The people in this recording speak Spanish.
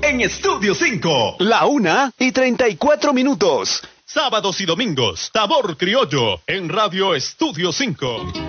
en Estudio 5. La 1:34. Sábados y domingos, Sabor Criollo en Radio Estudio 5.